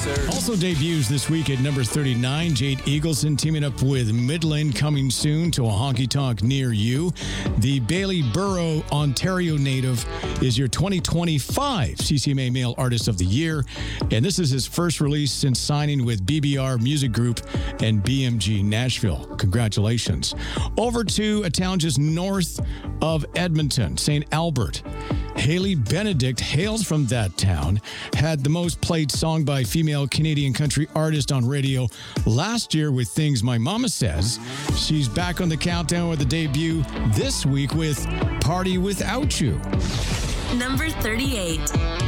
Also debuts this week at number 39, Jade Eagleson teaming up with Midland, coming soon to a honky-tonk near you. The Bailey Borough, Ontario native is your 2025 CCMA Male Artist of the Year, and this is his first release since signing with BBR Music Group and BMG Nashville. Congratulations. Over to a town just north of Edmonton, St. Albert. Haley Benedict hails from that town, had the most played song by female Canadian country artist on radio last year with Things My Mama Says. She's back on the countdown with a debut this week with Party Without You. Number 38.